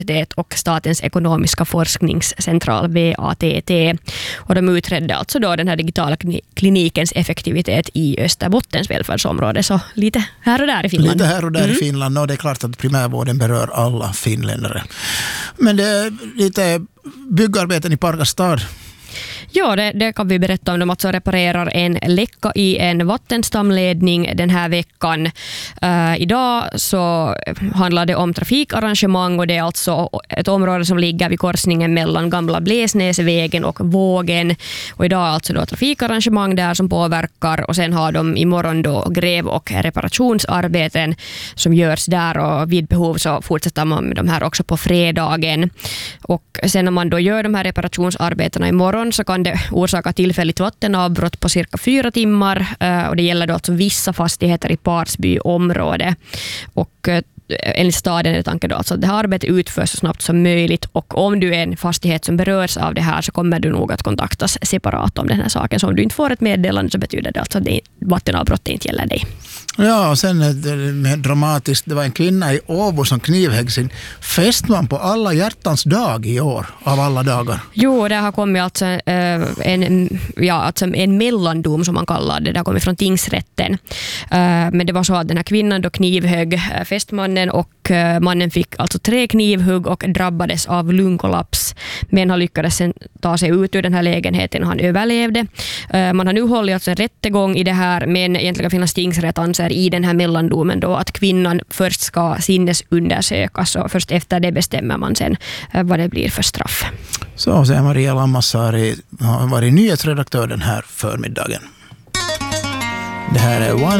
och Statens ekonomiska forskningscentral VATT. Och de utredde alltså då den här digitala klinikens effektivitet i Österbottens välfärdsområde. Så lite här och där i Finland. Lite här och där i Finland, och det är klart att primärvården berör alla finländare. Men det är lite byggarbeten i Parkastad. Ja, det kan vi berätta om. De alltså reparerar en läcka i en vattenstamledning den här veckan. Idag så handlar det om trafikarrangemang, och det är alltså ett område som ligger vid korsningen mellan Gamla Bläsnäsvägen och Vågen. Och idag är alltså då trafikarrangemang där som påverkar, och sen har de imorgon då gräv- och reparationsarbeten som görs där, och vid behov så fortsätter man med de här också på fredagen. Och sen när man då gör de här reparationsarbetena imorgon så kan det orsaka tillfälligt vattenavbrott på cirka 4 timmar, och det gäller då alltså vissa fastigheter i Parsby område. Och enligt staden är tanken då alltså att det här arbetet utförs så snabbt som möjligt, och om du är en fastighet som berörs av det här så kommer du nog att kontaktas separat om den här saken. Så om du inte får ett meddelande så betyder det alltså att vattenavbrott inte gäller dig. Ja, och sen dramatiskt, det var en kvinna i Åbo som knivhögg sin fästman på alla hjärtans dag i år, av alla dagar. Jo, det har kommit alltså en mellandom som man kallar det. Det har kommit från tingsrätten. Men det var så att den här kvinnan då knivhögg fästmannen, och mannen fick alltså 3 knivhugg och drabbades av lungkollaps. Men han lyckades sen ta sig ut ur den här lägenheten och han överlevde. Man har nu hållit alltså en rättegång i det här, men egentligen finns tingsrätt anser i den här mellandomen då att kvinnan först ska sinnesundersökas, och först efter det bestämmer man sen vad det blir för straff. Så säger Maria Lammasari, har varit nyhetsredaktör den här förmiddagen. Det här är